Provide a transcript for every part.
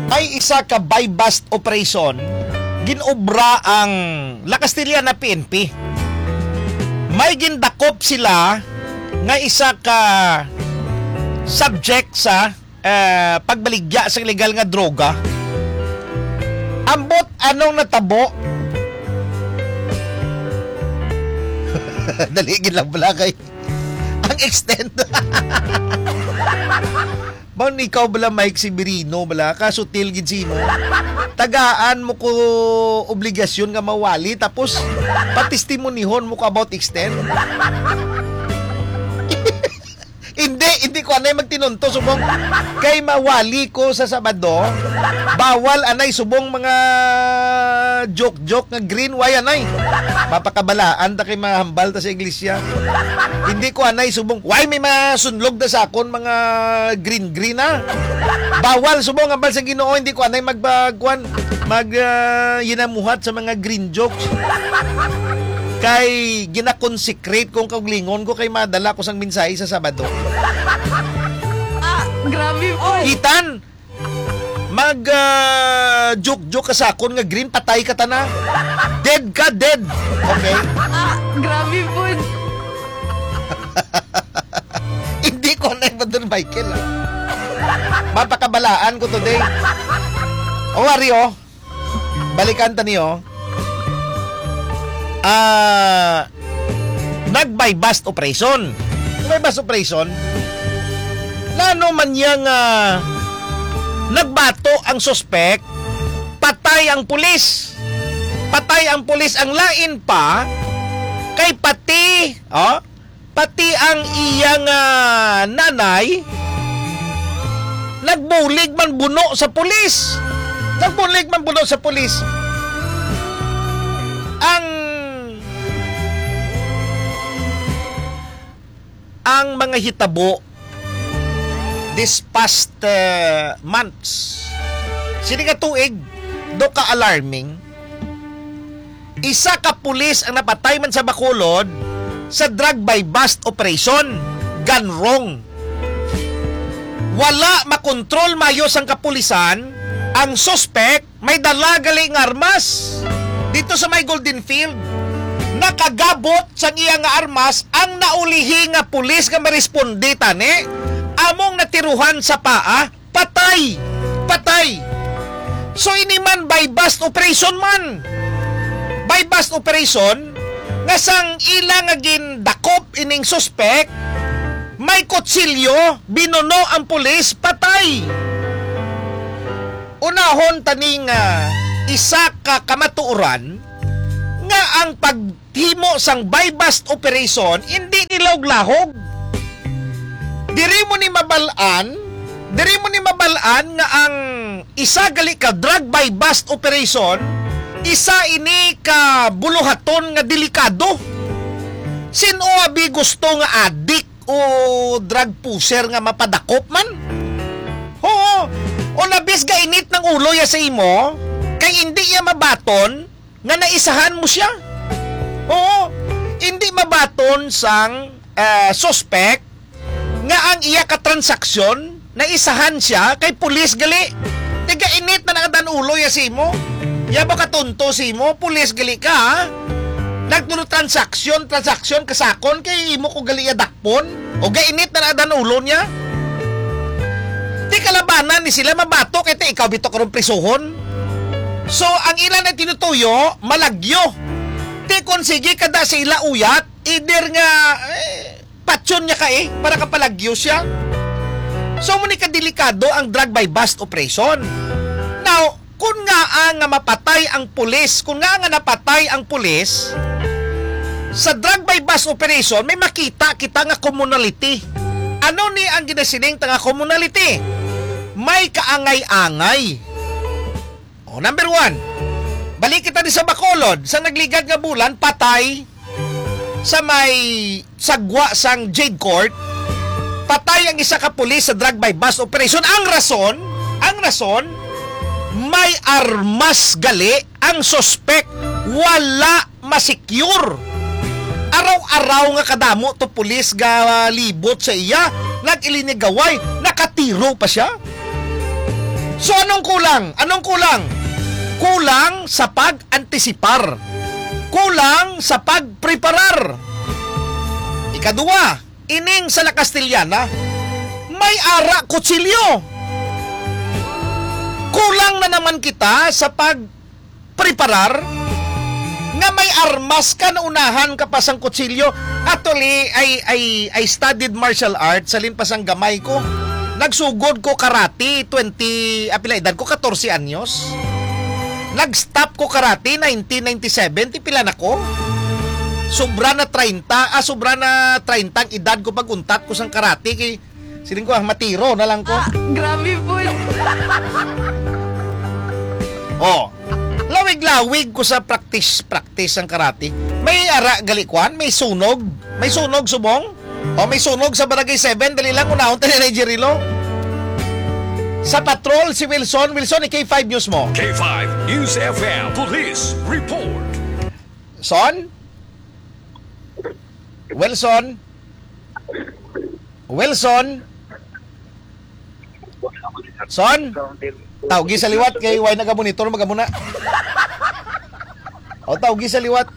May isa ka buy-bust operation ginobra ang La Castilla na PNP. May gindakop sila nga isa ka subject sa pagbaligya sa illegal nga droga. Ambot anong natabo? Daligin lang pala kay ang extent. Bang ikaw bala Mike Sibirino bala kasutil gid sino. Tagaan mo ko obligasyon nga mawali tapos patestimonihon mo ko about extent. Hindi ko anay magtinunto subong kay mawali ko sa Sabado. Bawal anay subong mga joke nga green way anay. Mapakabalaan ta kay mahambal ta sa iglesia. Hindi ko anay subong why may masunlog da sa akon mga green na. Bawal subong ambal sa Ginoo, hindi ko anay yinamuhat sa mga green jokes. Kay ginakonsecrate kong kauglingon ko kay madala ko sang mensahe sa Sabado. Grabe po. Itan, joke-joke ka sa akon nga green, patay ka ta na. Dead ka, dead. Okay? Grabe po. Hindi ko na yung Michael. Mapakabalaan ko today. O, Wario, balikan ta niyo. Nag-buy-bust operation. Buy-bust operation, lano man yang nagbato ang suspect, patay ang pulis. Patay ang pulis. Ang lain pa, kay pati ang iyang nanay, nagbulig man buno sa pulis. Nagbulig man buno sa pulis. Ang mga hitabo this past months, sini nga tuig, do ka alarming. Isa ka pulis ang napatay man sa Bacolod sa drug by bust operation, gone wrong. Wala makontrol mayos ang kapulisan. Ang suspect may dala galing armas dito sa may Golden Field. Nakagabot sa iya nga armas ang naulihi nga pulis nga maresponde tani. Among natiruhan sa paa, patay. So ini man by bust operation man. By bust operation nga sang ilang nga gindakop ining suspect, may kutsilyo, binuno ang pulis, patay. Unahon taning isa ka kamatuoran nga ang paghimo sang by bust operation hindi nilawg-lahog. Diri mo ni mabalaan nga ang isa gali ka drug by bust operation, isa ini ka buluhaton nga delikado. Sino abi gusto nga adik o drug pusher nga mapadakop man? Oo. O labis ga init ng ulo ya sa imo kay hindi ya mabaton nga naisahan mo siya. Oo. Hindi mabaton sang suspect nga ang iya ka transaksyon naisahan siya kay pulis gali. Tiga init na nakadan ulo ya sa imo. Ya ba katunto sa imo, pulis gali ka ha? Nagtulo transaksyon kasakon kay imo ko gali ya dakpon o gainit na nakadan ulo niya. Di kalabanan ni sila mabato kay ikaw bito karong prisuhon. So ang ilan na tinutuyo malagyo. Di konsigi kada sa ila uyat either nga patsyon niya ka para kapalagyo siya. So muni ka delikado ang drug by bust operation. Now, kung nga mapatay ang pulis, kung nga napatay ang pulis sa drug by bust operation, may makita kita nga communality. Ano ni ang ginasining nga communality? May kaangay-angay. O, number 1, balik kita di sa Bacolod, sa nagligad nga bulan, patay sa may sagwa sang Jade Court, patay ang isa ka pulis sa drug by bust operation. Ang rason, may armas gali ang suspect, wala masecure. Araw-araw nga kadamo to pulis ga libot sa iya, nag-ilinigaway, nakatiro pa siya. So anong kulang? Anong kulang? Kulang sa pag-antisipar. Kulang sa pagpreparar. Ikadua, ining sa La Castellana, may ara kutsilyo. Kulang na naman kita sa pagpreparar nga may armas ka na unahan ka pa sang kutsilyo. Actually, I studied martial arts sa limpasang gamay ko. Nagsugod ko karate 20, apila edad ko 14 anyos. Nag-stop ko karate 1997, ti pila na ko. Sobra na 30 ang edad ko pag untat ko sang karate kay siling ko matiro na lang ko. Grabe po. Oh. Lawig-lawig ko sa practice ang karate. May ara galikwan, may sunog subong. O may sunog sa Barangay 7, dali lang unahon tayo ni Jerilo. Sa patrol si Wilson, K5 News mo. K5 News FM Police Report. Son? Son? Tawgi sa liwat kay way nagamonitor magamuna. O tawgi sa liwat.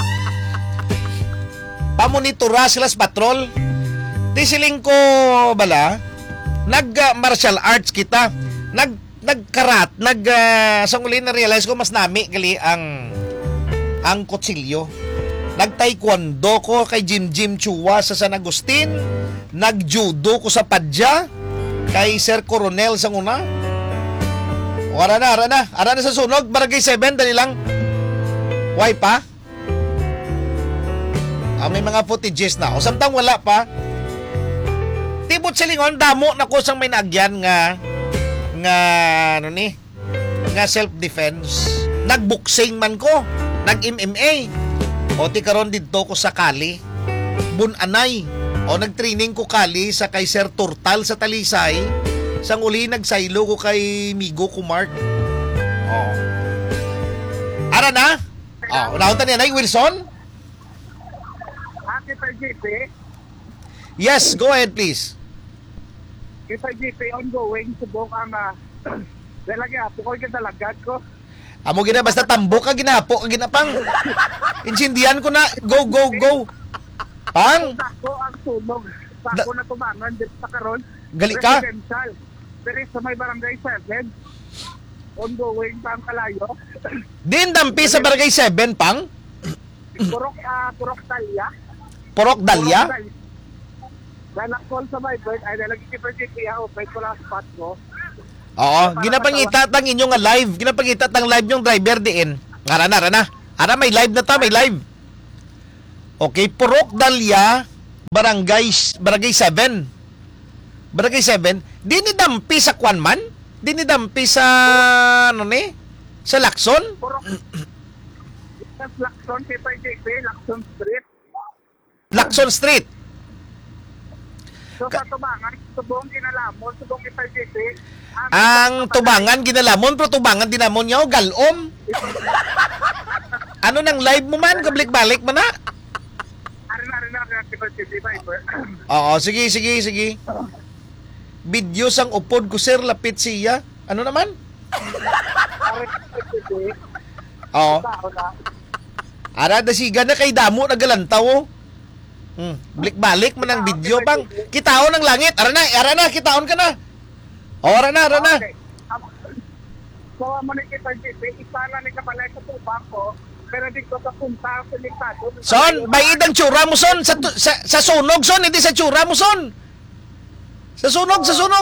Pamonitora sila sa patrol. Di siling ko bala nag-martial arts kita. Nagkarat, sa uli na realize ko mas nami gali ang kutsilyo. Nag-taekwondo ko kay Jim Chua sa San Agustin. Nag-judo ko sa Padya kay Sir Coronel sa una. O, ara na sa sunog, Barangay 7, dali lang. Why pa? May mga footages na. O, samtang wala pa. Tibot silingon, damo na ko sang may naagyan nga self-defense. Nag-boxing man ko. Nag-MMA. O, ti karon dito ko sa Kali. Bunanay. O, nag-training ko Kali sa kay Sir Turtal sa Talisay. Sang uli, nagsaylo ko kay Migo Kumart. O. Ara na? O, unahon niya na Wilson? Kita GP, Yes, go ahead please. kita GP ongoing subong ang dalagya po ko dalagad ko. Amo gina basta tambok ka ginapo ka ginapang. Insindihan ko na. Go. Pang. Sako ang sunog. Sako na tumangan dito sa karon. Gali ka? Residential. Pero sa may barangay 7, ongoing pa ang kalayo. Din dampi sa Barangay 7 pang. Purok Talya. Porok Dalya. Call sa my bird, ay nalagi si GP open ko lang spot ko. Oo, ginapangita tang inyo nga live. Ginapangita tang live yung driver diin. Ara na. Ara may live na ta, may live. Okay, Porok Dalya, Barangay 7. Barangay 7, di ni dampi sa Kwanman? Di ni dampi sa sa Lacson? Purok Lacson, Kepa GP, Lacson Street. Lacson Street. So sa tubangan, subong ginalaman, subong Kepa GP. Ang tubangan ginalamon, pero tubangan dinamon niya o galom. Ano nang live mo man? Kabalik-balik mo na? Arena, Kepa GP, Viber. Oo, sige. Video sang upod ko sir, lapit siya. Ano naman? Oo. Ara da siga na kay damo nagalantaw. Balik-balik man ang video bang. Kitaon ng langit. Ara na, kitaon ka na. O, ara na. Okay. So, mo ni Kepa GP, isa na ni kabalay sa tubang ko, pero di ko sa punta sa liktado. Son, bayid ang tsura mo son. Sa sunog son, hindi sa tsura mo son. Sa sunog.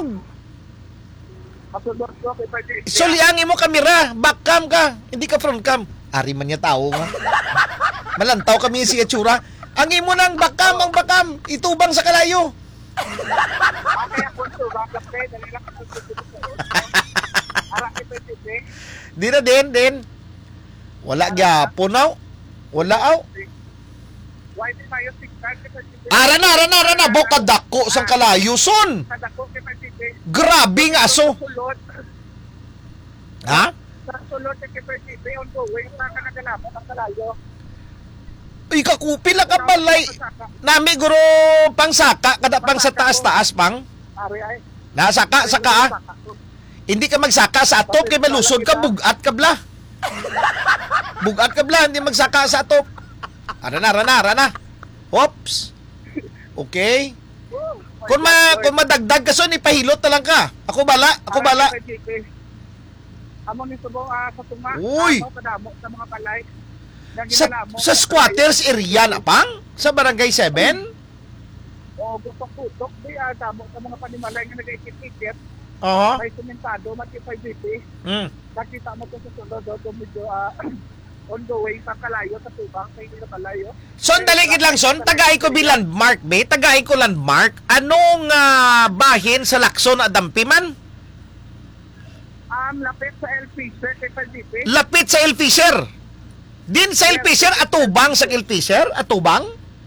Kasunod ko, Kepa GP. Suliangin mo kamera, back cam ka, hindi ka front cam. Ari man niya tao nga. Malantaw kami siya tsura. Ang imo nang back cam, itubang sa kalayo. Okay, ako ito, bakit kayo, dali lang ako Ara, Kepa GP. Di na din. Wala gyapon aw. Wala aw. Why di tayo tignan, Kepa GP? Ara na, bokadako sang kalayo son. Kadako, Kepa GP. Grabe nga aso. Sulod. Ha? Sa sulod ni Kepa GP, ongoing pa ka nagalaman ang kalayo. Uy, kakupila ka balay. Nami guro pangsaka, kada pang sa taas-taas pang. Ari ay. Nasaka, ah. Hindi ka magsaka sa atop kay malusod ka, bugat ka bla. Bugat ka bla, hindi magsaka sa atop. Ara na. Oops. Okay. Kung madagdag ka son, ipahilot na lang ka. Ako bala. Amo ni subong sa tuma. Uy! Kadamo sa mga balay. Sa squatters area na pang? Sa Barangay 7? O gutok-gutok, di damo sa mga panimalay nga nag-ikit-ikit. Oo. May sementado, matipay dito. Nakita mo to sa sunod, medyo on the way sa Kalayo, sa Tubang, sa hindi na Kalayo. Son, daligid lang son, tagay ko bi landmark, be? Tagay ko landmark. Anong bahin sa Lacson at Dampiman? Lapit sa El Fisher, kay Paldipe. Lapit sa El Fisher. Din sa El Fisher, atubang sa El Fisher? Atubang?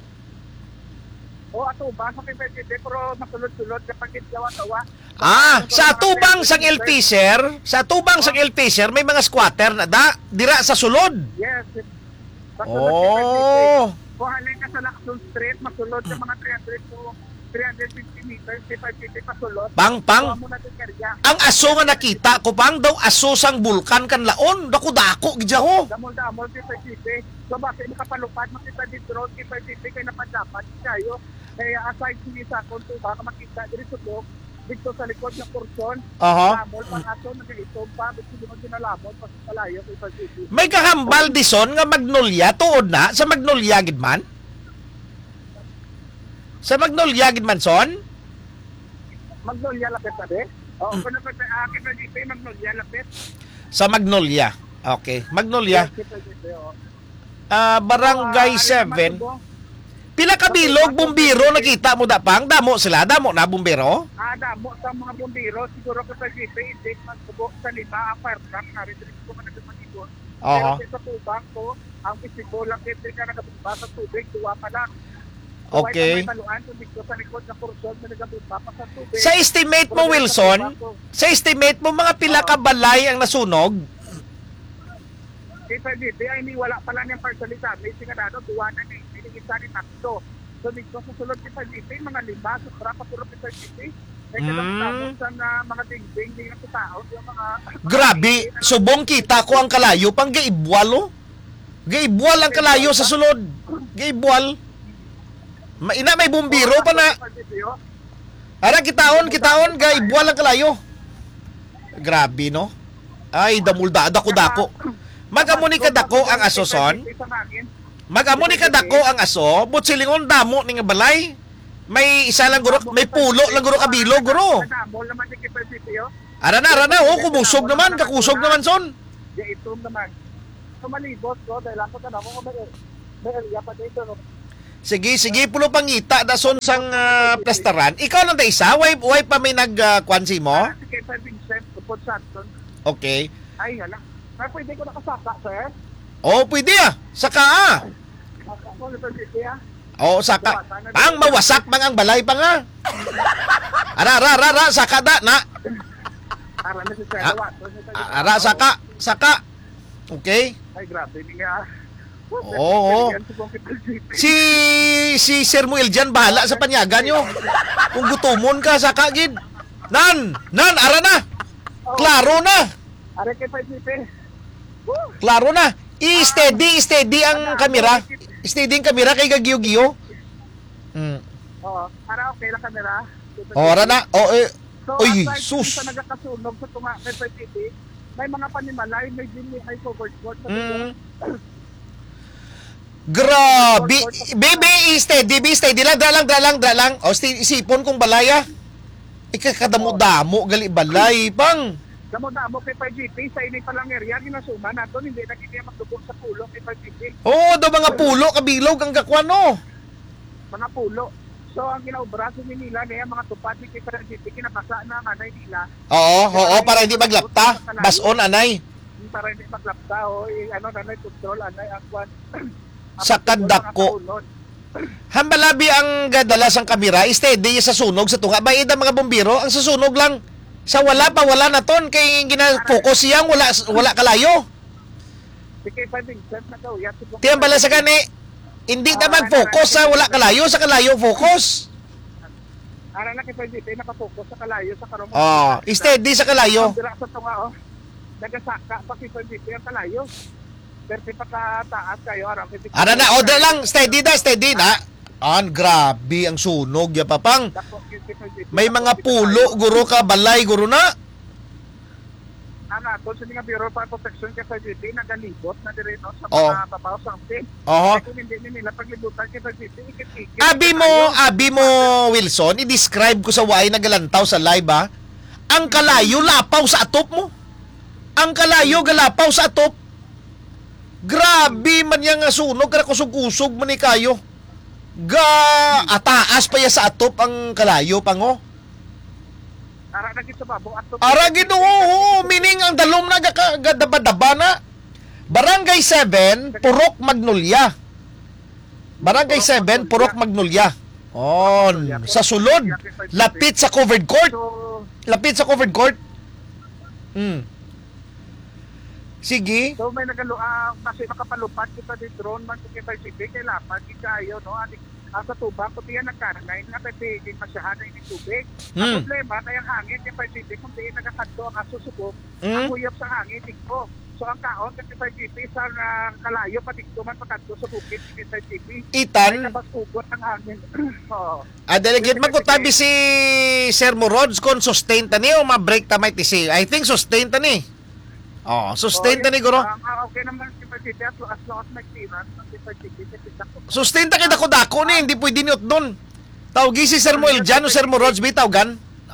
O atubang sa kay Paldipe, pero masulod-sulod kapag gawa-gawa. Sa atubang sang El Fisher, may mga squatter na dira sa sulod. Yes. Oh. Kung halin ka sa Lacson Street, masulod sa mga 350 meters, si Paldipe pasulod. Pang. Kuha mo na din karya. Ang aso nga nakita ko pang daw aso sang bulkan kan laon. Dako-dako gidya ho. Damol-damol si Paldipe. So bakit makapalupad, makita din drone si Paldipe kay napadapat kayo. Kaya aside sa kung baka makita diri subok dito sa likod ng porsyon. Damol pang aso nag-itom pa, gusto mo ginalamon pa sa Kalayo kay Paldipe. May kahambal dison nga Magnolia tuod na sa Magnolia gid man. Sa Magnolia gid man son? Magnolia lapit na de? Oo, kung napit akin na dito Magnolia lapit. Sa Magnolia. Okay, Magnolia. Yes, Paldipe, oo. Barangay 7. Pila ka bilog bumbiro nakita mo da pang? Damo sila, damo na bumbiro? Damo sa mga bumbiro, siguro ko sa Paldipe, hindi magsubo sa lima ang fire truck, narinig ko man nagpapanigon. Pero sa tubang ko, ang visible lang kaya ka nagabumba sa tubig, duwa pa lang. Okay. Sa Sa estimate mo, Wilson, sa estimate mo, mga pila ka balay ang nasunog? Kaya Paldipe, ay hindi wala pala niyang partially damage, singadado, duwa na niya, hindi isa ni takto. So dito sa sulod ni Paldipe, mga lima, sobra pa puro ni Paldipe. Kaya kadang-kadang sa mga ding-ding, di ng tao, yung mga... Grabe, subong kita ko ang kalayo, pang gaibwal, oh. Gaibwal ang kalayo sa sulod. Gaibwal. May bumbiro pa na. Ara, kitaon, gaibwal ang kalayo. Grabe, no? Ay, damulda, dako-dako. Mag-amo ni kadako ang aso, son. Mag-amo ni kadako ang aso, but silingon damo ni nga balay. May isa lang guro, may pulo lang guro kabilo, guro. Ara na, oh, kumusog naman, kakusog naman, son. Ya, ito naman. Sumalibot ko, dahil ako na ako may area pa dito, no? Sige, pulo pangita da son sang plastaran. Ikaw lang da isa, way pa may nagkwansi mo? Sige, sa Vincent, Tupod Santon. Okay. Ay, hala. Pwede ko nakasaka, sir? Oh, pwede Saka Ako, Paldipe, Oh, saka. Pang mawasak mang ang balay pa nga. Ara, saka da na. Ara na si Sir Ara, saka. Okay. Ay, grabe niya. Oo. Si Sir Muel dyan, bahala sa panyaga nyo. Kung gutumon ka, saka gid. Nan, ara na. Klaro na. Ara kay Paldipe. Klaro na. I-steady ang kamera. Steady ang kamera kay Gagiyo-giyo. Oo. Ara, okay lang kamera. Ara na. So, Oy, aside sus. sa nagkakasunog sa tunga kay Paldipe, may mga panimalay, may dini, may covered sa Grabe. Bebe, steady lang. Dalang. O, isipon kong balaya. Ikakadamo-damo, gali balay, pang. Damo-damo kay Paldipe, sa ini palang area, ginasuma nato, hindi na kaya magdugong sa pulo kay Paldipe. Oo, daw mga pulo, kabilog ang kakwano. Mga pulo. So, ang kinaubra sa nila niya, mga tupad ni kay Paldipe, kinabasa na anay nila. Oo, para hindi maglapta. Bason, anay. Para hindi maglapta, nanay control, anay, akwan. Sa kadako. Hambalabi ang gadalas ang kamera, steady sa sunog sa tunga. Bayad ang mga bombero, ang sasunog lang. Sa wala na ton, kay gina-focus siyang wala kalayo. Sige pa din, na daw. Tiyang bala sa gani, hindi na mag-focus sa wala kalayo, sa kalayo focus. Ara na kay PGP nakapokus sa kalayo sa karong. Steady sa kalayo. Dira sa tunga nagasaka pa kay PGP ang kalayo. Pero pagkataas kayo ara kay Ara na, order lang, steady na. Grabe ang sunog ya papang. May mga pulo guro ka balay guro na. Ana, kung sa mga Bureau of Protection kay PGP nagalibot na dire no sa mga babaw sa ampin. Kung hindi nila paglibutan kay PGP ikit-ikit. Abi mo Wilson, i-describe ko sa way nagalantaw sa live ha. Ang kalayo lapaw sa atop mo. Ang kalayo galapaw sa atop. Grabe man yang sunog kada kusog-kusog man ni kayo. Ataas pa ya sa atop ang kalayo pango. Ara na gid sa babong atop. Ara gid meaning ang dalom na gadaba na. Barangay 7, Purok Magnolia. Barangay 7, Purok Magnolia. Sa sulod, lapit sa covered court. Lapit sa covered court. Sige. So may kasi makapalupat kita di drone man kay PGP kay lapat kayo no sa tubang ko tiyan nagkarangay nga pwedeng masyahan na ini tubig. Ang problema kay ang hangin kay PGP kung di nagakadto ang susubok ang uyab sa hangin dito. So ang kaon kay PGP sa kalayo patikto man pakadto sa bukid kay PGP. Itan nabasugot ang hangin. Delegate magkutabi si Sir Morods kon sustain tani o ma-break tamay tisi. I think sustain tani. Sustain tani guro. Okay naman si PGP as long as mag-tiran si PGP. Sustain ta kay dako-dako ni, hindi pwede niot doon. Tawgi si Sir Moel Jan o Sir Morods bi tawgan.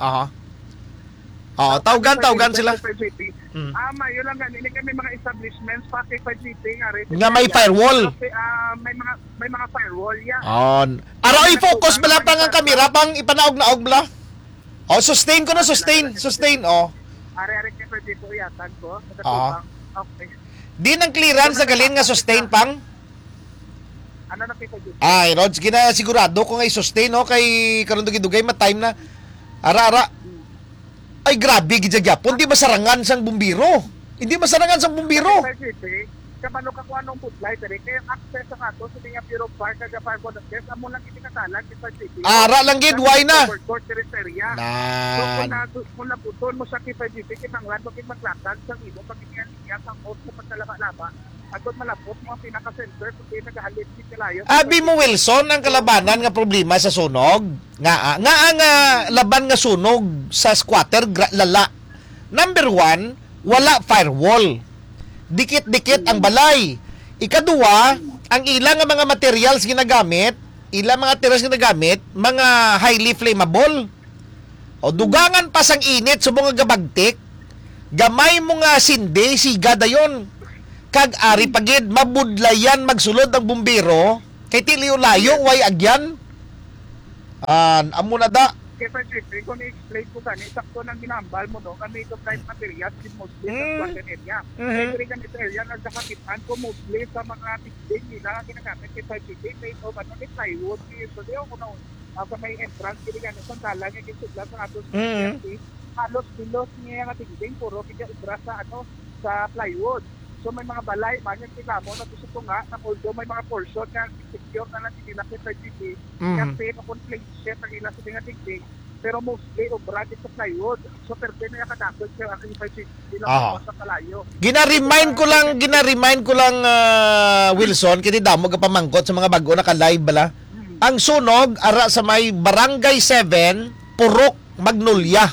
Tawgan sila. Yun lang ganun. Kami mga establishments pati PGP nga may firewall. May mga firewall ya. Araw i-focus bala pang ang kamera pang ipanaog-naog bala. Sustain ko na sustain. Ari-ari kay PGP yatan ko. Okay. Di nang clearance sa galin nga sustain pang. Ano na kay PGP? Ay, Rods, sigurado ko nga i-sustain kay karon dugay ma-time na. Ara. Ay, grabe gijagyapon, di masarangan sang bumbiro. Hindi masarangan sang bumbiro. PGP, kabalo ka kung anong budlay tari kay access sa ato sa mga Bureau of Fire kag fire code amo lang itinatalan kay PGP. Ara lang gid, why na? Court area. So kung naputon mo sa kay PGP kinanglan mo kay maglatag sa imo pagkingan niya sa court sa pagkalaba-laba. Agod malapot mo ang pinaka-center kung di nagahalit si Kalayo. Abi mo Wilson ang kalabanan nga problema sa sunog. Nga ang laban nga sunog sa squatter lala. Number 1, wala firewall. Dikit-dikit ang balay. Ikaduwa, ang ilang mga materials ginagamit, mga highly flammable. Dugangan pa sang init sa mga gabagtik, gamay mo nga sindi, siga dayon. Kag ari pagid mabudlayan magsulod ang bumbero, kay tiliyo-layo, way agyan. Amo na da. Kaya PGP, kung i-explain ko gani, sakto nang ginambal mo no, kami ito type materials in mostly sa squatter area. Kaya ganito area, nagkakakitaan ko mostly sa mga tigdig nila ginagamit kay PGP, kaya ito ba ni plywood, usually ako na sa may entrance, kaya ganito sa talang yung gisugla sa atos halos bilos niya nga tigdig, puro kaya ubra sa sa plywood. So may mga balay, manyan sila mo, nagusto ko nga, na although may mga portion na secure na lang nila sa PGP, kasi kung plate share ang ilang sa mga tigdig, pero mostly obra sa plywood. So perde na yakadakot siya ang PGP lang sa kalayo. Gina-remind ko lang Wilson, kiti damo ka pamangkot sa mga bago na ka-live bala. Ang sunog ara sa may Barangay 7, Purok Magnolia.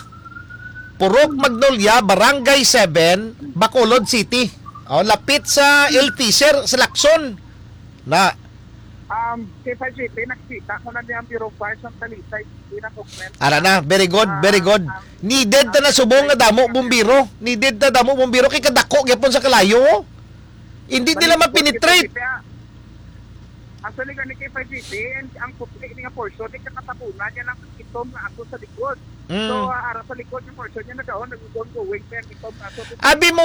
Barangay 7, Bacolod City. Lapit sa El Fisher, sa Lacson. Kay PGP, nakita ko na niya ang Bureau of Fire sa Talisay, pinag-augment. Ara na, very good. Needed ta na subong na damo bumbiro. Kay kadako gyapon sa kalayo. Hindi nila mapenetrate. Actually, gani kay PGP, ang puti nga portion, kakatapunan niya ng itom na ato sa likod. So, ara sa likod yung portion niya nagkaon, nag-going pen, itom na ato.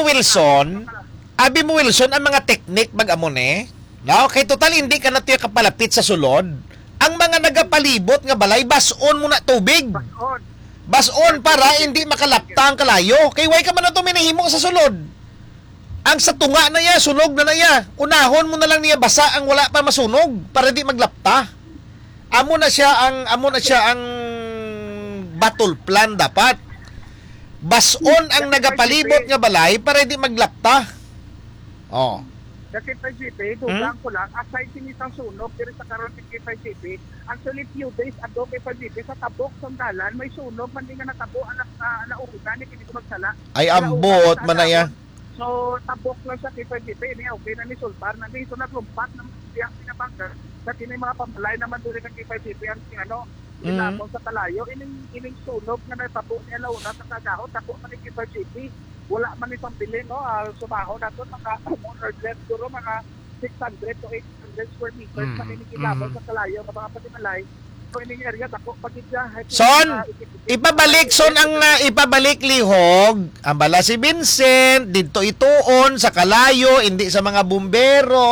Abi mo Wilson, ang mga teknik mag-amon kay total hindi ka na tiya kapalapit sa sulod. Ang mga nagapalibot nga balay, bason mo na tubig. Bason para hindi makalapta ang kalayo. Kay way ka man na minihimo sa sulod. Ang sa tunga na ya, sunog na ya. Unahon mo na lang niya basa ang wala pa masunog para di maglapta. Amo na siya ang battle plan dapat. Bason ang nagapalibot nga balay para di maglapta. Oh. Kasi PGP, dugang ko lang, aside sinisang sunog, pero sa karon kay PGP, actually few days ago kay PGP, sa tabok sandalan, may sunog, man din nga natabo, nauna, ni kini ko magsala. Ay ambot man na ya. So, tabok lang sa kay PGP, ni okay na ni Sulbar, na dito naglumpat ng siyang pinabangga, sa tinay mga pambalay naman doon kay PGP, ang inabong sa kalayo, ining sunog na natabo niya launa sa kagahon, tako man kay PGP. Wala man itong pili, no? Sumaho na ito, more or less, duro mga 600 to 800 square meters na ninikilabang sa kalayo, ng mga patimalay. So, ining area, dako, pagkidya. Son, ipabalik, ipabalik lihog. Ang bala si Vincent, dito ituon, sa kalayo, hindi sa mga bumbero.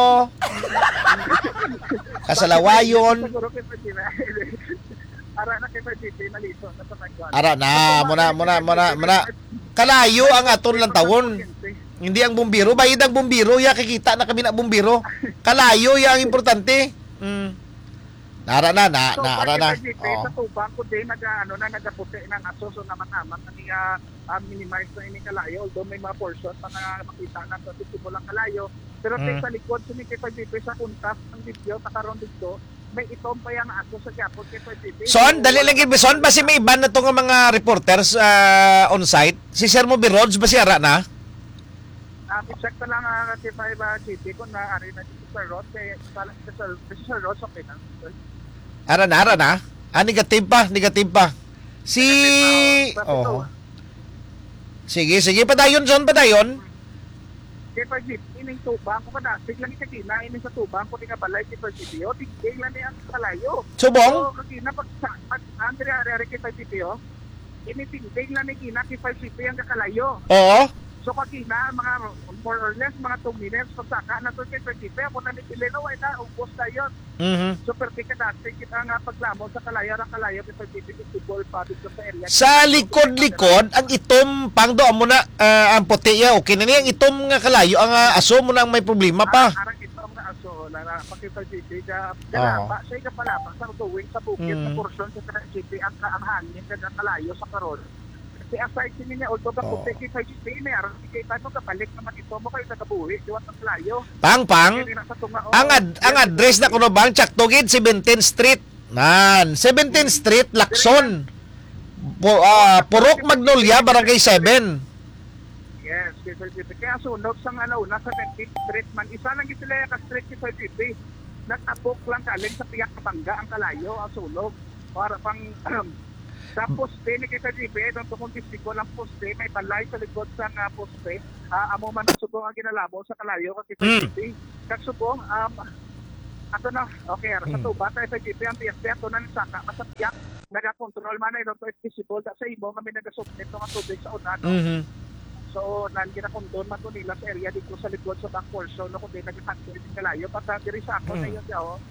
Kasalawayon. Siguro kay Pagkina. Ara na kay Pagkina, nalito. Ara na, muna. Kalayo ang aton lang tawon. Hindi ang bumbiro. Bayid ang bumbiro. Ya, kikita na kami na bumbiro. Kalayo, ya ang importante. Nara na. Sa tubang ko din, nagaputi ng aso. So, naman-naman, minimize na ini kalayo. Although may mga portion pa na makita na sa titubo lang kalayo. Pero sa likod, sunikipag dito sa kuntas ng video, nakaroon dito, may itom pa yung aso sa Japon kay PGP. Son, dali lang yun, Son. Basi may iban na to nga mga reporters on-site. Si Sir Moby Rods, basi ara na? I-check na lang si Paiba GP kung naari na si Sir Rods. Si Sir Rods, okay na. Ara na. Negative pa. Si... Oh. Sige, padayon, Son, padayon. Kay PGP, ining tubang ko kada, biglang ikakina, ining sa tubang ko nga balay si PGP, tigay lang niya ang kalayo. Subong? So, kakina, pag Andre kay PGP, initigay lang ni Kina kay PGP ang kakalayo. Oo. So, kakina, mga more or less, mga 2 minutes, pagsaka na to kay PGP, ako na ni Pileno, ay na, ubos na yun. So, perfect ka dati, kita nga paglamon sa kalayo kay PGP, football pa dito sa area. Sa likod, ang itom, pang doon mo na, ang puti ya, okay na niya, ang itom nga kalayo, ang aso mo na ang may problema pa. Arang itom nga aso, na pakita GP, galapa, siya palapa, sa tuwing sa bukid, sa portion sa GP, ang hangin, kalayo sa karon. Kasi aside sinin niya, although ka puti kay GP, may arang ikita mo, kabalik naman ito mo kayo sa kabuhi, diwat ng kalayo. Pang, ang address na kuno bang, Chaktugid, 17th Street. 17th Street, Lacson. Purok Magnolia, Barangay 7. Yes, kaya sunog sa una sa 17th Street man. Isa lang sila ka street si PGP. Nagtabok lang kaling sa Piyak Kapangga ang kalayo, ang sunog. Para pang sa poste ni kay PGP, doon kung distiko ng poste, may balay sa likod sa poste. Amo man subong ang ginalabo sa kalayo kasi PGP. Kagsubong, ato na, okay, sa tuba tayo sa GP, ang PSP, ato na nisaka, masapyak, nagakontrol man na ito is visible, sa imo kami nagasubmit ng tubig sa una, no? So, gina-condone man to nila sa area dito sa likod sa back portion, no, kundi nag-factory din kalayo, pata diri sa ako na yun,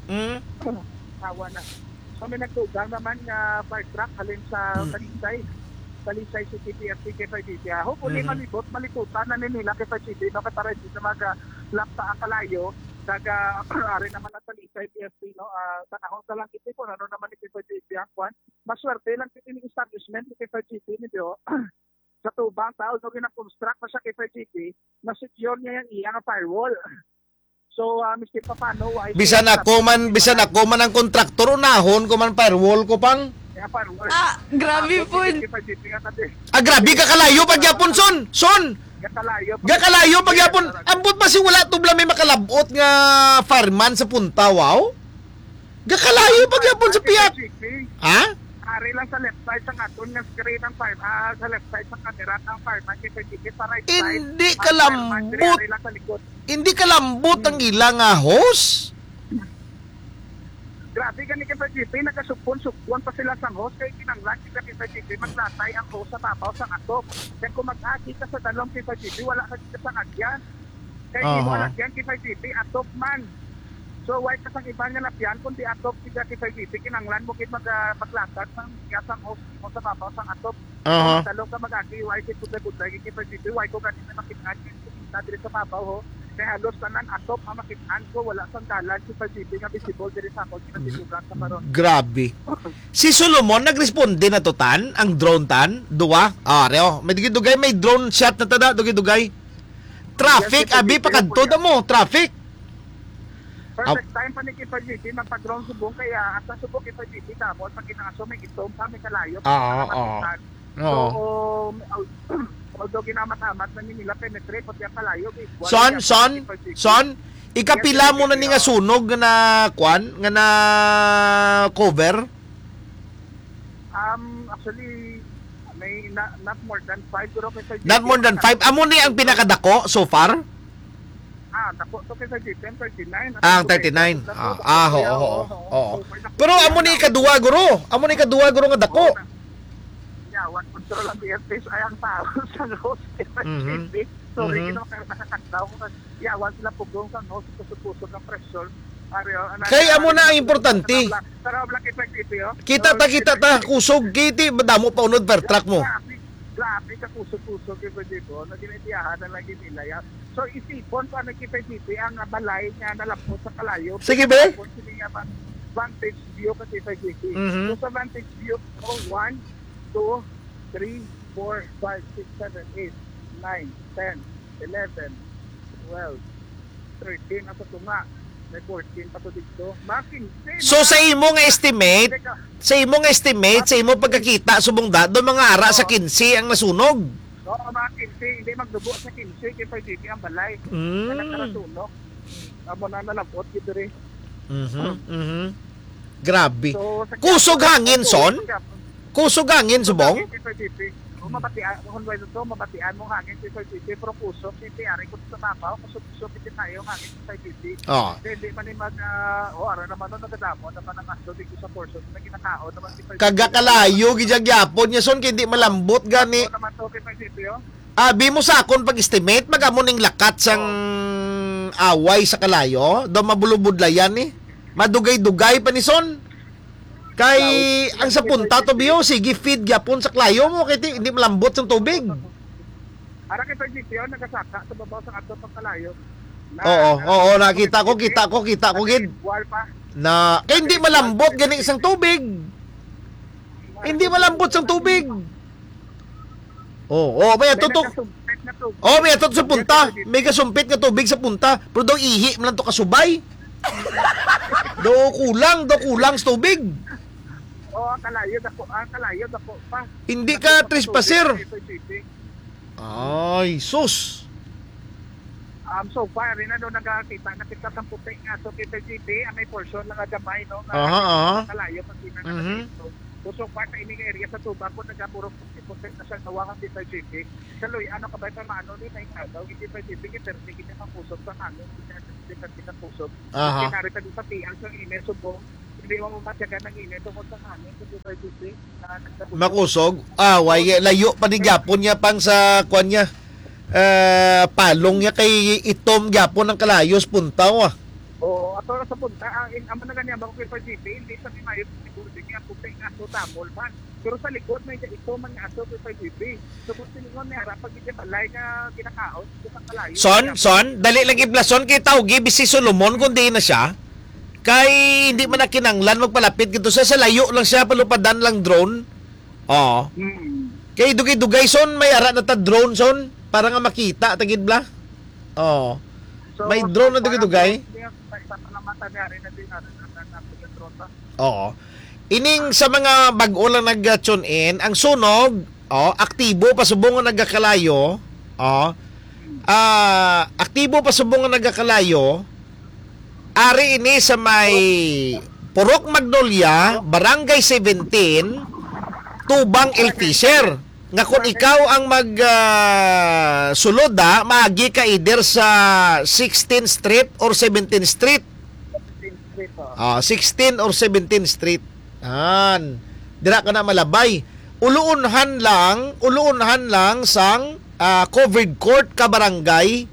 hawa na. So, may nagtugang naman nga fire truck, halin sa Talisay City PFC kay PGP. Hopefully, malikutan na nila kay PGP, no, katara dito mag-lapta ang kalayo, ari naman ang Talisay PFC, no, tanahon sa lang ito kung ano naman ito kay PGP ang kwan. Maswerte lang ito yung establishment kay PGP nito. Sa tubang tao, no, gina-construct pa siya kay PGP, na-secure niya yung iyang firewall. So, Mr. Papano, bisan ako man ang kontraktor, unahon ko man firewall ko pang. Yeah, firewall. Grabe po. Grabe ka kalayo pagyapon, Son. Gakalayo pagyapon. Ambot pa si wala tubla may makalabot nga fireman sa punta, wow. Gakalayo pagyapon sa Piyak. Ha? Ari lang sa left side sa aton nga screen ng fire, sa left side sa camera ang fireman kay PGP sa right side. Hindi kalambot. Hindi kalambot ang ilang hose. Grabe gani kay PGP, nagasugpon pa sila sa hose kay kinanglan kay PGP maglatay ang hose sa babaw sa atop. Kaya kung mag-aki ka sa dalong kay PGP, wala ka dito sa agyan. Kaya wala agyan kay PGP, atop man. So, why kasang iba nga lapyan, kundi atop siya kay PGP, kinanglan mo kit maglatag ng gasang hose mo sa babaw sa atop. Dalong ka mag-aki, why kit kuday kay PGP, why ko ganito na makita dito sa babaw ho. Kaya halos tanan atop ang makitaan ko, wala sandalan si Pajipi nga visible diri sa ako kinatisugan sa karon. Grabe. Si Solomon nagresponde na to tan, ang drone tan, duwa. Reo, may dugay may drone shot na tada, dugay. Traffic, abi pa kadto da mo, traffic. Perfect time pa ni Pajipi magpa-drone subong kaya at sa subong kay Pajipi tapos pag kinaaso may itom pa may kalayo. Although ginamatamat na nila penetrate pati ang kalayo. Son, ikapila mo na ni nga sunog nga na kwan, nga na cover? Actually, may not more than 5 guro kay Pajipi. Not more than 5? Amo ni ang pinakadako so far? Dako to kay Pajipi, 39. Ang 39. Oo. Pero amo ni ikaduwa guro. Amo ni ikaduwa guro nga dako. One control ang BFPs ay ang tao sa host kay Pajipi. Sorry, nakakakataw ko. Yawan sila pugong sa host kusog ng pressure. Kaya amo na ang importante. Tara, black kay Pajipi, oh. Kita ta kusog kiti madamo pa unod per truck mo. Grabe ka kusog-kusog kay Pajipi. Na ginitiyahan na lagi nila yan. So isipon pa na kay Pajipi ang balay niya nalapot sa kalayo. Sige be. Vantage view kasi Pajipi. So sa vantage view, 1, 2, 3, 4, 5, 6, 7, 8, 9, 10, 11, 12, 13, nasa tunga. May 14 pa to dito. So sa imong estimate, sa imong pagkakita subong dado mga ara sa 15 ang nasunog. Oo, mga 15, hindi magdubo sa 15 kay Pajipi ang balay. Nagkarasunog. Amo na nalapot dito rin. Grabe. Kusog hangin son? Kusog hangin subong? Mabatian mo hangin si Pajipi, pero kusog, hindi ari kung sa mapaw, kusog hindi tayo hangin si Pajipi. Hindi man ni ara naman nun nagadamo, naman ang aso dito sa portion, na ginakao naman si Pajipi. Kagakalayo, gijagyapon niya son, hindi malambot gani. Oo naman to kay Pajipi, oh. Abi mo sa akon pag-estimate, magamo ning lakat sang away sa kalayo, do mabulubudlayan eh. Madugay-dugay pa ni son. Kay ang sa punta to biyo, sige feed gyapon sa klayo mo kay hindi malambot ang tubig. Ara kay Pajipi, nagasaka sa babaw sa ato pang kalayo. Oo, nakita ko gid. Wal pa. Na kay hindi malambot gani isang tubig. Hindi malambot sang tubig. May tutok. May atot sa punta. May kasumpit nga tubig sa punta. Pero daw ihi man to kasubay. Do kulang sa tubig. Ang kalayo dako pa. Hindi ka trespasser. Ay, sus. So far, rin nakita sa puti nga. So, kay Pajipi, ang may portion lang gamay, no? Kalayo, pag pinakita. So far, sa ining area sa tuba ko, nagapuro puti na siya nawakan si Pajipi. Kaloy, ano ka ba ito maano ni Naikadaw? Hindi Pajipi, hindi kita mapusog sa hangin. Hindi kita pusog. Kinarita din sa tiyang sa ine, subong. Hindi mo matyagan ng ine tungkol sa hangin. Kasi Pajipi, makusog? Layo pa ni Gyapon niya pang sa kwan niya. Palong niya kay itom Gyapon ng kalayos puntaw ato sa punta, ang managanya ba ko kay Pajipi, hindi sa mayot siguro din niya, puting aso tamol man. Pero sa likod, may ito man nga aso kay Pajipi. So kung siningon niya, pag hindi balay nga kinakaon, sa kalayo. Son, dali lang iblason kay Tawgi, si Solomon, kundi na siya. Kay hindi man na kinanglan, magpalapit gito sa layo lang siya, palupadan lang drone. Kay dugay-dugay, son, may ara na ta drone, son, para nga makita, tagid bla. So, may drone na dugay-dugay. Ining sa mga bag-o lang nag-tune in, ang sunog, aktibo pasubong nga nagakalayo, aktibo pasubong nga nagakalayo, ari ini sa may Purok Magnolia, Barangay 17, Tubang El Fisher. Nga kung ikaw ang sulod maagi ka either sa 16th Street or 17th Street. 16 or 17th Street. Dira ka na malabay. Uluunhan lang sang covered court ka barangay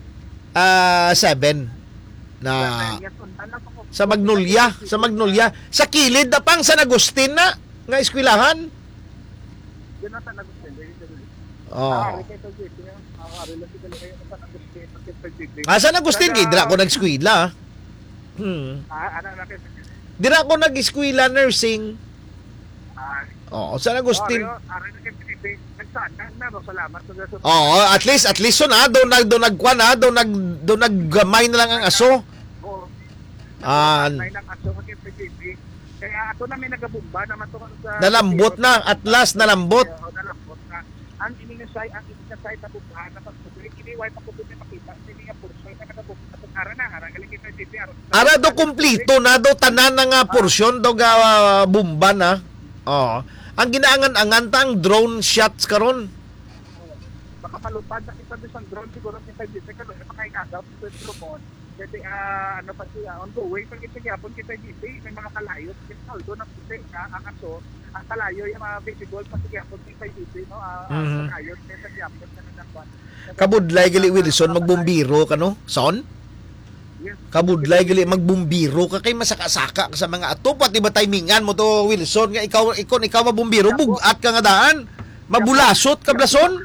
7 na sa Magnolia, sa kilid na pang San Agustin na nga eskwelahan. Oh. Ari kay JP. Ari lang sila kayo sa Agustin kay JP. San Agustin kay dira ko nag-eskwela. Ano na kay Dira ko nag-eskwela nursing. Oo, San Agustin. Ari na kay JP. Nagsana na salamat sa gaso. Oo, at least so na do nagkuan na do naggamay na lang ang aso. May nang aso kay JP. Kaya ako na may nagabumba naman to sa Nalambot na, at last nalambot. Nalambot na. Ang ininasay na bumbahan na pagsubulit, iniway pa ko doon makita. Hindi nga portion na nagabumba. Ara galing kita JP. Ara do kumplito na do tanan na nga porsyon do ga bumba na. Oo. Ang ginaangan-angan ta ang drone shots karon. Baka palupad na kita doon sa drone siguro sa JP karon makaikagaw sa drone. Kasi ano pa siya, on the way, pag isagapon kita dito, may mga kalayo, kasi saldo na puti ka, ang aso, ang kalayo, yung mga visible, pasigapon kita dito, no? Ang kalayo, may sagapon ka na nakwan. Kabudlay gali Wilson magbumbiro ka no? Son? Kabudlay gali magbumbiro ka kay masaka-saka ka sa mga ato, pati ba timingan mo to Wilson nga ikaw mabumbiro, bugat ka nga daan, mabulasot ka blason?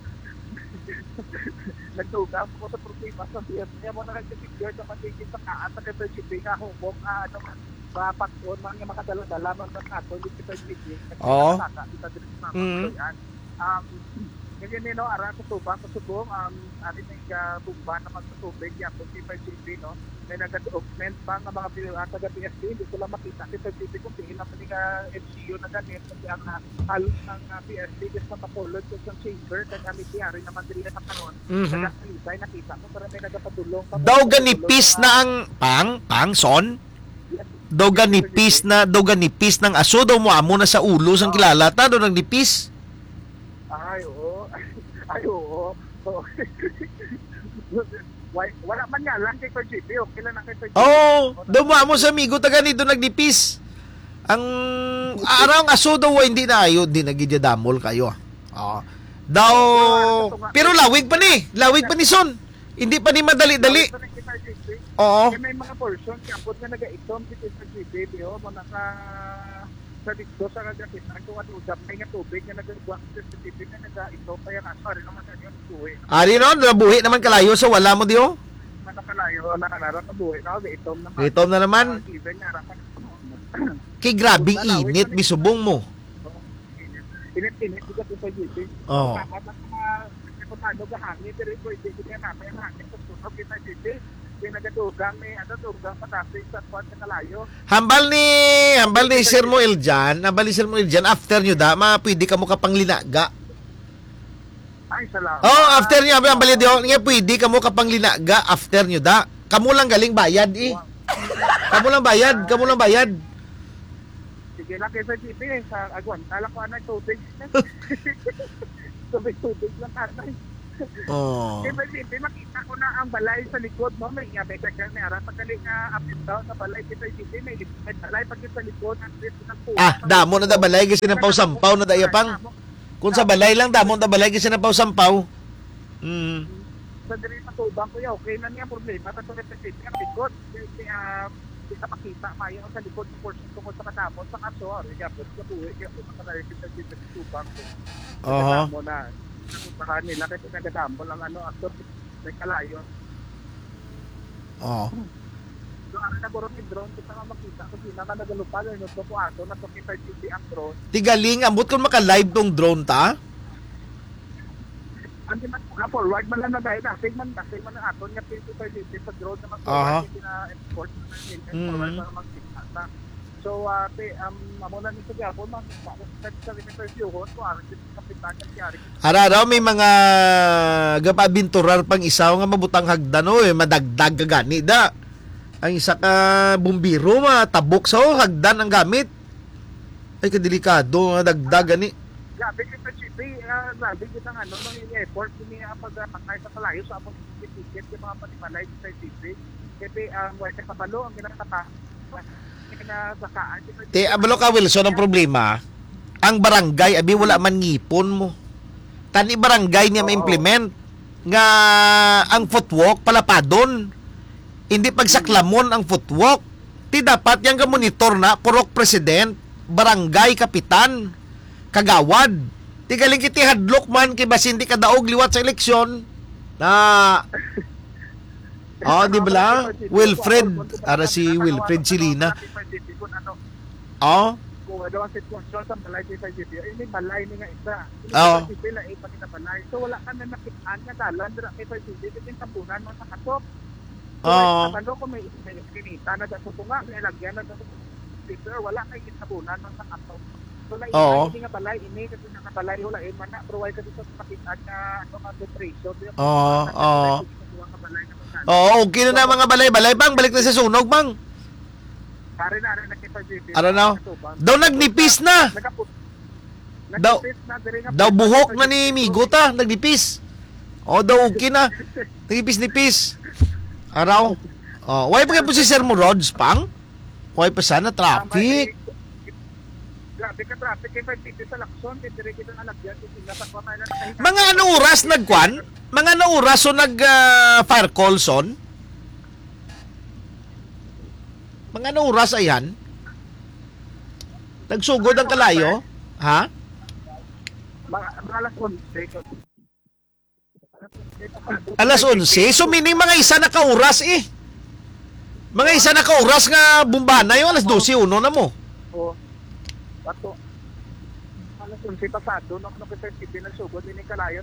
Nagtugang ko sa problema sa Vietnam mo na nagsisigure sa matigil sa kaan sa KPGP nga humok mapakon mga makadala-dala mga kato hindi kita gigi Oo. kita din sa ganyan nino ara sa tubang sa subong ari nga bumba na magtutubig ya po si KPGP no may nag-document pa ng mga taga PSP hindi ko lang makita si KPGP kung tingin na nga MCU na ganit kasi ang halos ng PSP is na mapulod sa chamber kaya kami tiyari naman dili na karon nagkakalisay nakita mo para may nagapadulong Daw ganipis na ang pang son? Daw ganipis ng aso daw mo amo na sa ulo sang kilala ta daw nagnipis. Ay oo. Wala man nga lang kay KPGP okay lang kay KPGP. Daw mo amo sa amigo taga nito nagnipis. Ang arang aso daw hindi na ayo di nagidyadamol kayo. Daw pero lawig pa ni son. Hindi pa ni madali-dali. Oo. May mga person kapot na naga-itom si KPGP mo naka sa dito sa kagapitan kung at usap may nga tubig na nagagawang sa KPGP na naga-itom kaya sorry naman sa yun buhay. Ari no, nabuhi naman kalayo sa wala mo diyo. Manakalayo na kanara sa buhay na itom naman. Itom na naman. Kay grabing init bisubong mo. Init bigat sa KPGP. Oo. Ano gahangin pero pwede ko na may hangin sa sunog kita dito. May nagatugang may tugang patapos sa kwat sa kalayo. Hambal ni Sir Moel Jan after nyo da pwede ka mo kapang linaga. Ay salamat. After nyo hambal nga pwede ka mo kapang linaga after nyo da. Kamu lang galing bayad Kamu lang bayad. Sige lang kay sa GP sa agwan. Kala ko anay tubig. Tubig lang tatay. Kasi makita ko na ang balay sa likod mo, may nga may kagyan na harap. Pagkaling up and down sa balay kita may balay pag sa likod ng puso. Damo na da balay kasi napaw sampaw na daya pang. Kung sa balay lang damo na balay kasi napaw sampaw. Sa diri sa tubang ko okay na niya problema sa likod. Kasi makita mayo sa likod ng portion tungkol sa katapos sa kaso, yapon sa buhay, yapon sa kalay kita sa tubang ko. Mo na nakumpahan nila kasi nagadambo lang after may kalayo. So, na guro ni drone kita nga makita kasi na nagalupad no so po ato na to kita ang drone. Tigaling ambot kun maka-live tong drone ta. Andi man forward man lang na dahil kasi man na ato nya pinto sa drone na na export na forward para makita ta. So, mamunan nito gyapon sa interview ko ari kapitan ni Ari. Ara may mga gapabinturar pang isaw nga mabutang hagdan madagdag ka gani da. Ang isa ka bumbiro matabok sa hagdan ang gamit. Ay kadelikado nga dagdag gani. Grabe kita GP, grabe kita nang effort ni pagpatay sa kalayo sa among ticket yung mga panimalay sa GP. Kasi wala sa palo ang ginatapa. Abalo ka Wilson ang problema. Ang barangay abi wala man ngipon mo. Tani barangay niya ma-implement nga ang footwalk palapadon. Hindi pagsaklamon ang footwalk. Ti dapat yang ka monitor na purok president, barangay kapitan, kagawad. Di galing kiti hadlok man kay basin di kadaog liwat sa eleksyon na di ba? Wilfred, ara si Wilfred Silina. Kung ano ang sitwasyon sa balay sa GP, ini balay ni nga isa. Oo. Sila ay pati na balay. So wala ka na nakitaan nga dalan dira kay GP din tapunan mo sa katok. Oo. Ano ko may kinita na sa tunga, may lagyan na sa speaker, wala kay kitabunan mo sa katok. So Oo. hindi nga balay ini kasi nga balay wala man na provide ka dito sa pakitaan nga ano ka depression. Oo. Oo, okay na mga balay-balay bang balik na sa sunog bang. Pare na nakita GP. Ano na? Daw nagnipis na. Daw- Daw buhok na ni Migo ta, nagnipis. Daw okay na. Nagnipis-nipis. Araw. Why pa kayo po si Sir mo roads pang? Why pa sana traffic? Grabe ka traffic kay pagtiti sa Lacson, dire kita na lagyan sila sa Pamela. Mga ano oras nagkwan? Mga ano oras so nag fire call son? Mga ano oras ayan? Nagsugod ang kalayo? Ha? Mga alas 11. Alas 11? So meaning mga isa na kauras eh. Mga isa na kauras nga bumbana yung alas 12, uno na mo. O, bato. Alas 11 pasado, no kasi hindi nagsugod din yung kalayo.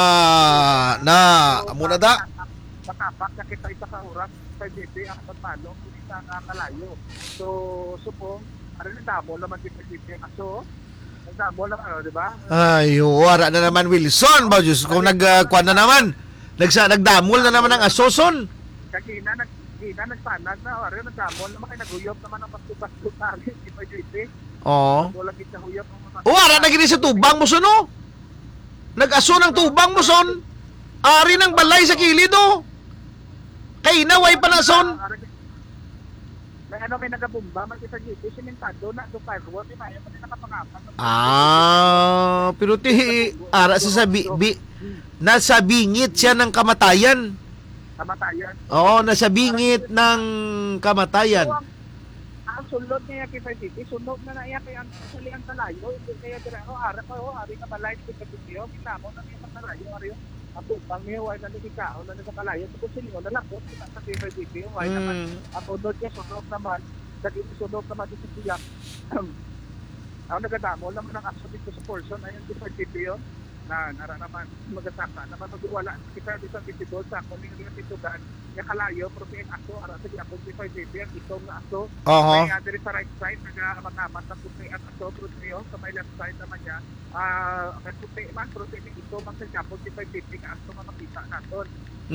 Muna da. Makapak na kita isa ka oras, 5 ang pagpalo, hindi sa kalayo. So po, ano na damo naman di pagditi. So, nagdamo lang ano, di ba? Ay, wala na naman Wilson. Ba, Diyos, kung nagkuhan na naman. Nagdamol na naman ang asoson. Kagina nagpanag na, wala nagdamol naman kayo naguyop naman ang basto-basto namin, di pagditi. Oo. Wala kita huyop ang mga. Wala na gini sa tubang mo son, no? Nag-aso ng tubang mo son. Ari ng balay sa kilid, no? Kay naway pa na son. May ano may nagabumba, magkita dito, simentado na, do firewall, di ba? Yung pati nakapangapan. Pero ara sa nasa bingit siya ng kamatayan. Kamatayan. Oo, nasa bingit ng kamatayan. So, ang sulod niya kay Freddy, sunog na naiya kay ang saliang talayo, hindi kaya dire ari ka balay sa pagdiyo, kita mo na yung talayo, ari ang tupang niya, wala na nikao na sa kalayo, so silingon na lang po, kita sa kay Freddy, wala naman, ang unod niya, sunog naman, sunog naman dito sa tiyak. Ang nagadamo naman ang aso dito sa person, ayun si Freddy yun, na naman magasaka naman magwala kita dito sa titidol sa ako ning titugan ya kalayo protein aso ara sa ako si 5 ang itong nga aso may diri sa right side nagamamat na puti at aso protein sa may left side naman niya ang puti man protein ito man sa kapon si 5 nga aso nga makita naton.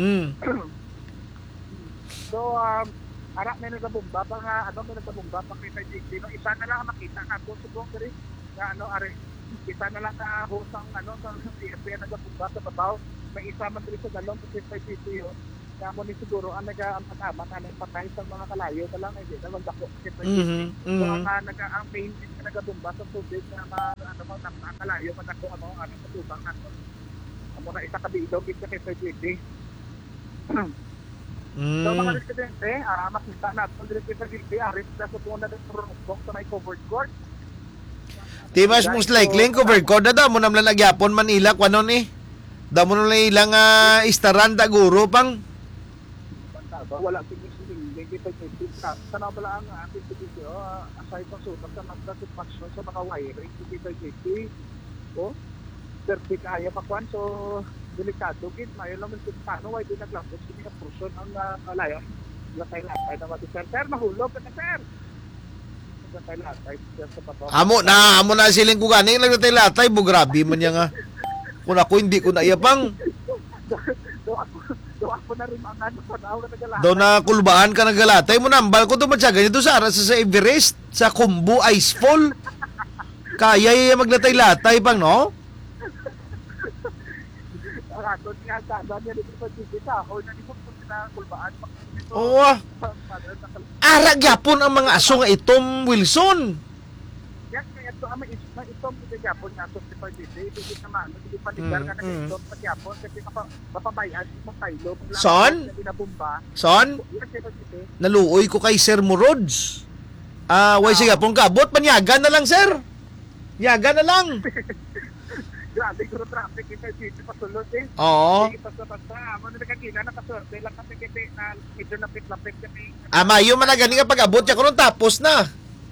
So ara may nagabomba pa nga may nagabomba pa kay 5 no isa na lang ang makita naton subong diri nga ari isa na lang na hosang sa CFP na nagpunta sa babaw. May isa man dito sa dalawang positive video. Kaya mo ni siguro ang nag-aamataman na patay sa mga kalayo ka lang hindi naman dako. So ang main na nagabumba sa tubig na mga kalayo madako sa tubang nato. Amo na isa ka dito kita kay PGD. So mga residente, makita natin dito sa PGD aris sa tungod na sa sa may covered court. Timas most likely cover code na daw mo namang nagyapon Manila kuno ni. Daw mo nang ilang istaran da guro pang. Wala hindi kita sana pala ang ating video aside pa suot sa magdasipasyon sa mga wiring dito dito. Serbi kaya pa kwan so delikado gid mayo lang kung paano why di naglapos kini ka portion ang kalayo. Latay na mati sir mahulog ka na sir. Amo na siling ko ganing naglatay-latay bo grabe man niya nga. Kung ako hindi ko na iyapang. Do ako na rin ang daw na kulbaan ka nagalatay mo nambal ko tumatsa ganito sa Everest sa Kumbu Icefall. Kaya maglatay-latay pang no? Ato niya sa niya dito sa Jupiter or na dito sa kulbaan. Oo. Ara gyapon ang mga aso nga itom Wilson. Yan kaya ito ang itom sa gyapon nga aso sa dito. Dito naman hindi pa ligar ka na itom sa gyapon kasi mapabayan mo tayo. Son? Son? Naluoy ko kay Sir Morods. Way sige pong kabot panyaga na lang sir. Yaga na lang. balik ko traffic kita dito pasulod eh. Oo. Sige basta. Amo na nakakina nakaswerte lang kasi kita na medyo lapit-lapit kami. Mayo man na gani nga pag-abot siya karon tapos na.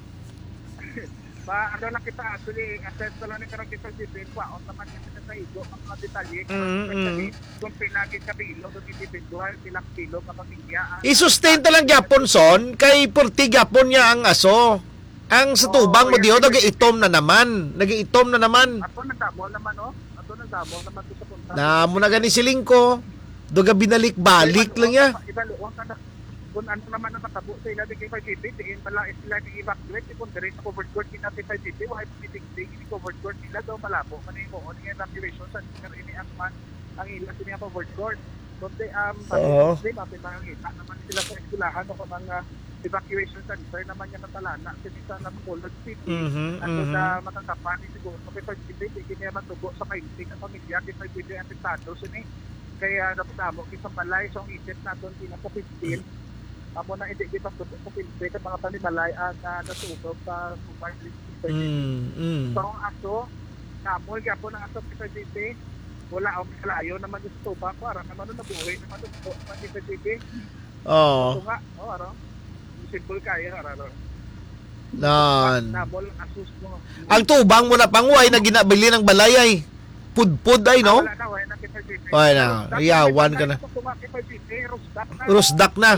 Ba ano lang kita actually assess ko lang ni karong kita dito on naman kita sa igo ang mga detalye. Kung pinagin ka bilo kung individual silang kilo ka pamilya. I-sustain talang gyapon son kay purti gyapon niya ang aso. Ang sa tubang mo diyo nag-iitom na naman. Nag-iitom na naman. Ato nagdamo naman oh. Ato nagdamo naman to sa punta. Na mo na gani silingko. Duga binalik-balik lang ya. Ibaluan ka na. Kung ano naman ang matabo sa ila kay 5GP, tiin pala sila i-evacuate kung dire sa covered court kita sa 5GP, why pitik-tik ini covered court nila daw malabo manimo on yung evacuation sa ini ang man ang ila sila covered court. Kundi pati mga kita naman sila sa eskwelahan o mga evacuation center naman niya natalana sa Bacolod City. At sa matatapan ni siguro kay 5GP, hindi niya matubo sa kainting at pamilya kay 5GP ang estado sini. Kaya napatamo kisang balay so ang isip natin sa 15 amo na hindi kita tutok sa pilse at mga panimalay at natutog sa super list. So ang aso, kamol ka po ng aso sa GP, wala akong kalayo naman yung tuba ko, aram naman nabuhay naman yung tuba sa GP. Oo. So nga, araw, simple kaya, araw. Nan. Kamol ang asus mo. Ang tubang mo na panguay na ginabili ng balay ay pudpud ay no? Wala na, wala na kita GP. Wala na, iyawan ka na. Rusdak na.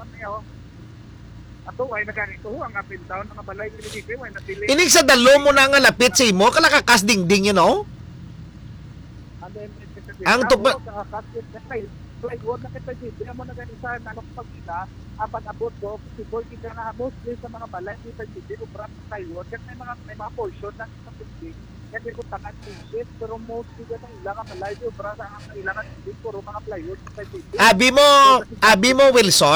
Ato ay naganito ang up and down ang balay ni GP way na dili. Inig sa dalo mo na nga lapit sa imo kalakakas dingding you know? Ang tupa plywood na kita GP amo na ganisa nanok pagkita apan abot ko sibol kita na mostly sa mga balay ni GP ubra plywood kasi may mga portion na sa building kasi ko tangan pieces pero mostly ka ng ilang balay ubra sa ang ilangan hindi puro mga plywood sa GP. Abi mo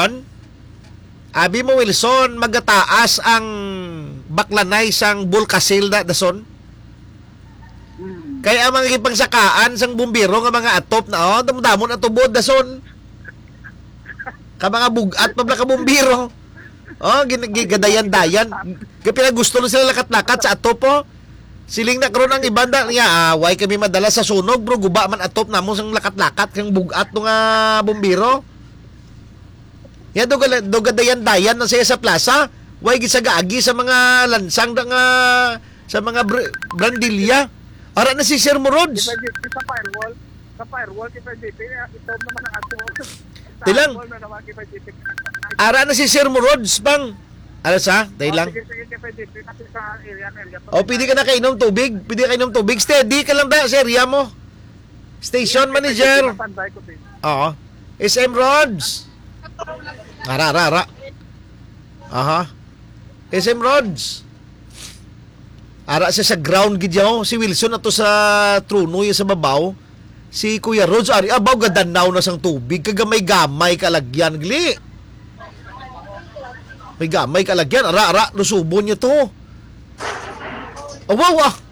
Wilson magataas ang baklanay sang Bulkasil na dason. Kaya ang mga ipagsakaan sang bumbiro nga mga atop na damdamon at tubod dason. Ka mga bugat pa ka bumbiro. Gigadayan-dayan. Kaya pinagusto na sila lakat-lakat sa atop po. Siling na karon ang ibanda niya, why kami madala sa sunog bro, guba man atop namo sang lakat-lakat kang bugat nga bumbiro. Ya dogadayan-dayan na siya sa plaza. Why gisagaagi sa mga lansang nga sa mga brandilya. Ara na si Sir Morods. Sa firewall kita GP ito naman ang aso. Tilang. Ara na si Sir Morods bang. Ara sa? Tilang. Pwede ka na kainom tubig. Steady ka lang ba sa area mo? Station manager. Oo. SM Rods. Ara. Aha. SM Rods. Ara siya sa ground gidyaw. Si Wilson ato sa truno sa babaw. Si Kuya Rods ari abaw gadanaw na sang tubig kagamay-gamay kalagyan gli. May gamay kalagyan ara lusubo niyo to. Wow.